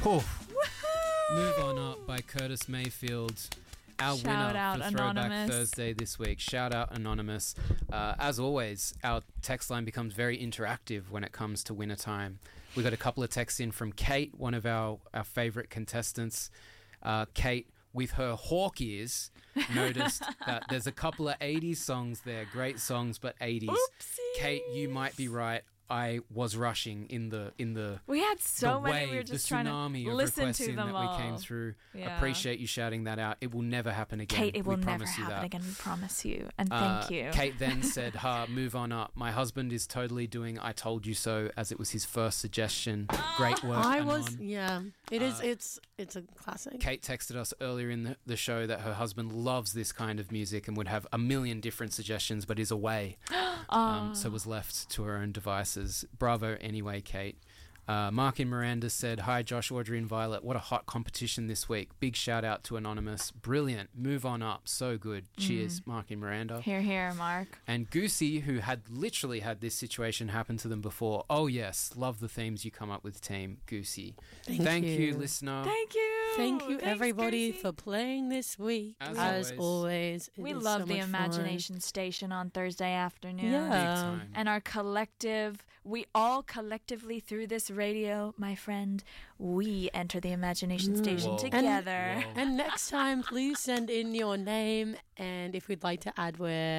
Oof. Move On Up by Curtis Mayfield. Our Shout winner out for Throwback Anonymous. Thursday this week. Shout out Anonymous. As always, our text line becomes very interactive when it comes to winner time. We got a couple of texts in from Kate, one of our favourite contestants. Kate, with her hawk ears, noticed that there's a couple of 80s songs there. Great songs, but 80s. Oopsies. Kate, you might be right. I was rushing in the We had so the many. wave, We were just the trying tsunami to of listen requests to in them that all. we came through. Yeah. Appreciate you shouting that out. It will never happen again. Kate, it will we never promise you happen that. again. We promise you. And thank you. Kate then said, move on up. My husband is totally doing I Told You So, as it was his first suggestion. Great work, Anon. It is. It's a classic. Kate texted us earlier in the show that her husband loves this kind of music and would have a million different suggestions, but is away. So was left to her own devices. Bravo anyway, Kate. Mark in Miranda said, hi Josh, Audrey and Violet, what a hot competition this week. Big shout out to Anonymous. Brilliant. Move on up. So good. Cheers, Mark in Miranda. Here, here, Mark. And Goosey, who had literally had this situation happen to them before. Oh yes, love the themes you come up with, team Goosey. Thank you, listener. Thank you. Thank you, Thanks, everybody, Goosey. for playing this week. As always. It We is love so the much Imagination Station on Thursday afternoon. Yeah. Big time. And our collective, we all collectively through this radio, my friend, we enter the Imagination Station Whoa. together. Whoa. And next time, please send in your name and if we'd like to add where